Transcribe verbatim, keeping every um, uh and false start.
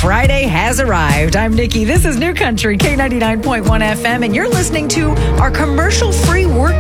Friday has arrived. I'm Nikki. This is New Country K ninety-nine point one F M, and you're listening to our commercial-free work